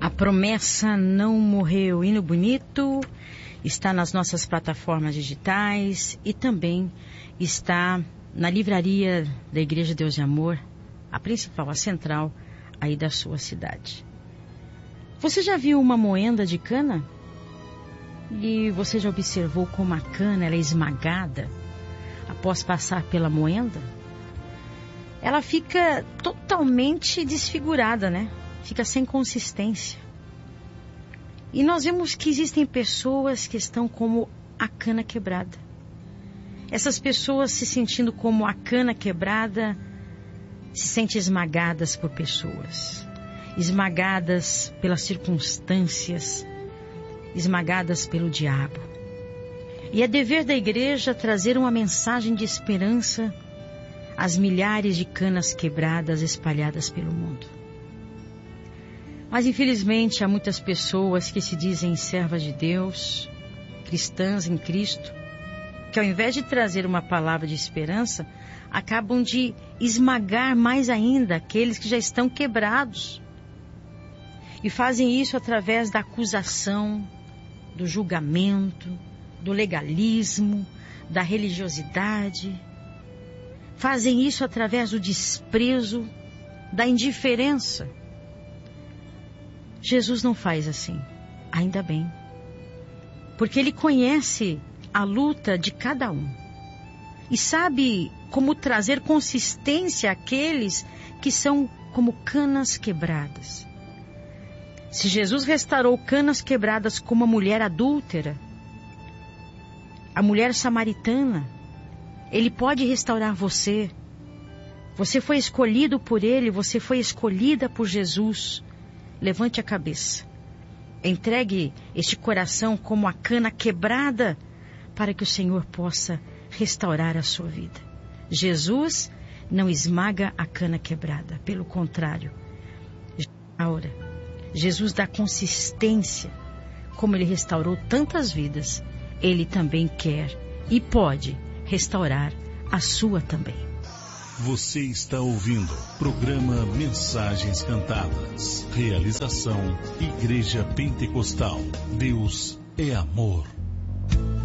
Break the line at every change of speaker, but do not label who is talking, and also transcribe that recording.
A Promessa Não Morreu. Hino bonito, está nas nossas plataformas digitais e também está na livraria da Igreja Deus de Amor, a principal, a central aí da sua cidade. Você já viu uma moenda de cana? E você já observou como a cana ela é esmagada após passar pela moenda? Ela fica totalmente desfigurada, né? Fica sem consistência. E nós vemos que existem pessoas que estão como a cana quebrada. Essas pessoas se sentindo como a cana quebrada, se sentem esmagadas por pessoas, esmagadas pelas circunstâncias, esmagadas pelo diabo. E é dever da igreja trazer uma mensagem de esperança às milhares de canas quebradas espalhadas pelo mundo. Mas infelizmente há muitas pessoas que se dizem servas de Deus, cristãs em Cristo, que ao invés de trazer uma palavra de esperança, acabam de esmagar mais ainda aqueles que já estão quebrados. E fazem isso através da acusação, do julgamento, do legalismo, da religiosidade. Fazem isso através do desprezo, da indiferença. Jesus não faz assim, ainda bem. Porque Ele conhece a luta de cada um. E sabe como trazer consistência àqueles que são como canas quebradas. Se Jesus restaurou canas quebradas como a mulher adúltera, a mulher samaritana, Ele pode restaurar você. Você foi escolhido por Ele, você foi escolhida por Jesus. Levante a cabeça. Entregue este coração como a cana quebrada para que o Senhor possa restaurar a sua vida. Jesus não esmaga a cana quebrada, pelo contrário. Jesus dá consistência, como Ele restaurou tantas vidas, Ele também quer e pode restaurar a sua também.
Você está ouvindo programa Mensagens Cantadas. Realização Igreja Pentecostal. Deus é amor.